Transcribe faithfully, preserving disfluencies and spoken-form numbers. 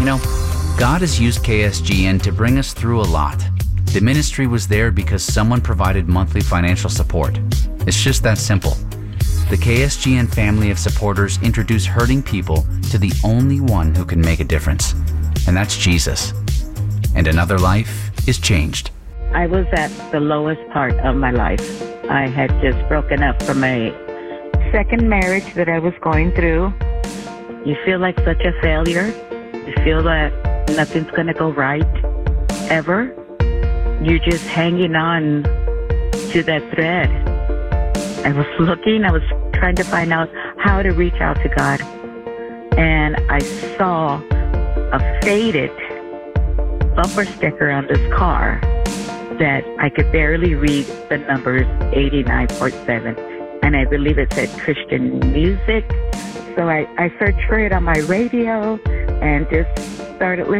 You know, God has used K S G N to bring us through a lot. The ministry was there because someone provided monthly financial support. It's just that simple. The K S G N family of supporters introduce hurting people to the only one who can make a difference, and that's Jesus. And another life is changed. I was at the lowest part of my life. I had just broken up from a second marriage that I was going through. You feel like such a failure. You feel that nothing's going to go right ever. You're just hanging on to that thread. I was looking, I was trying to find out how to reach out to God. And I saw a faded bumper sticker on this car that I could barely read the numbers eighty-nine point seven. And I believe it said Christian music. So I, I searched for it on my radio and just started listening.